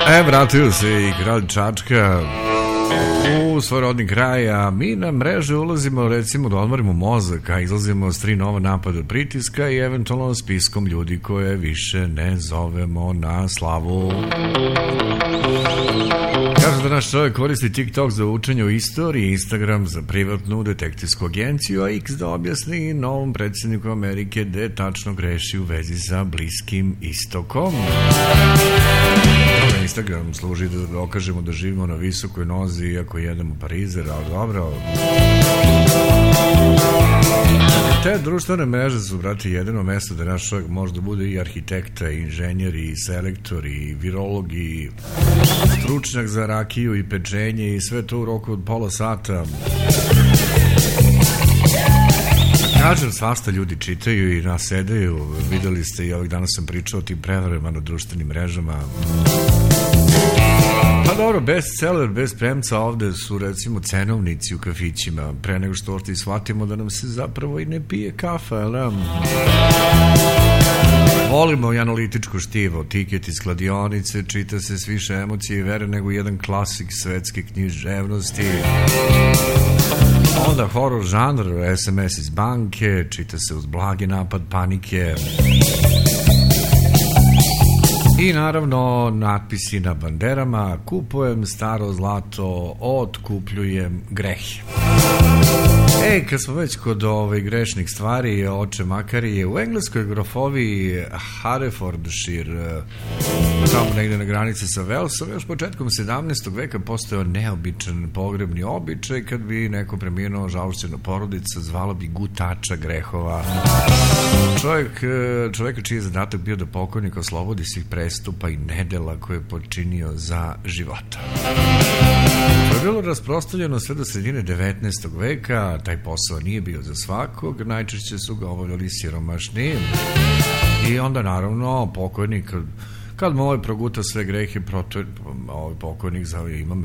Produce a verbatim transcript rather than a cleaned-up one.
E, vratio se i kralj Čačka u svoj rodni kraj, a mi na mreže ulazimo recimo da odmorimo mozak, a izlazimo s tri nova napada pritiska i eventualno spiskom ljudi koje više ne zovemo na slavu. Kaže da naš čovjek koristi TikTok za učenje o istoriji, Instagram za privatnu detektivsku agenciju, a X da objasni novom predsjedniku Amerike gde tačno greši u vezi sa Bliskim istokom. Instagram služi da dokažemo da živimo na visokoj nozi iako jedemo parizer, ali dobro. Te društvene mreže su, brati, jedino mesto da naš čovjek može da bude i arhitekta, i inženjer, i selektor, i virolog, i stručnjak za rakiju i pečenje i sve to u roku od pola sata. Kažem, svašta ljudi čitaju i nasedaju. Videli ste i ovih dana sam pričao o tim prevarama na društvenim mrežama. Pa dobro, bestseller, bez premca ovde su recimo cenovnici u kafićima, pre nego što ti shvatimo da nam se zapravo i ne pije kafa, jel da? Volimo i analitičko štivo, tiket iz kladionice, čita se s više emocije i vere nego jedan klasik svetske književnosti. Onda horror žanr, es em es iz banke, čita se uz blagi napad panike. I naravno natpisi na banderama: kupujem staro zlato, otkupljujem grehe. Ej, kad smo već kod ove grešnih stvari, oče Makarije, u engleskoj grofoviji Herefordshire, tamo negde na granici sa Walesom, još početkom sedamnaestog veka postojao neobičan pogrebni običaj. Kad bi neko preminuo, žalošćena porodica zvala bi gutača grehova. Čovjek, čovjeka čiji je zadatak bio da pokojnika oslobodi svih prestupa i nedela koje je počinio za života. To je bilo rasprostranjeno sve do sredine devetnaestog veka. Taj posao nije bio za svakog, najčešće su ga obavljali siromašni. I onda naravno pokojnik, kad mu ovaj proguta sve grehe, ovaj pokojnik ima